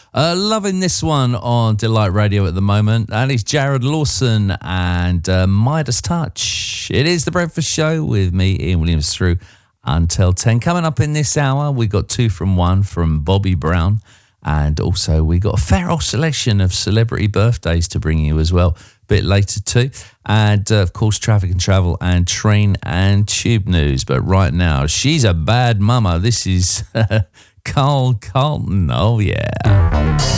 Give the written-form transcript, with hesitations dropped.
Loving this one on Delight Radio at the moment. That is Jared Lawson and Midas Touch. It is The Breakfast Show with me, Ian Williams, through until 10. Coming up in this hour, we got 2 from 1 from Bobby Brown. And also we got a fair old selection of celebrity birthdays to bring you as well. A bit later too. And of course, traffic and travel and train and tube news. But right now, she's a bad mama. This is Carl Carlton. Oh yeah.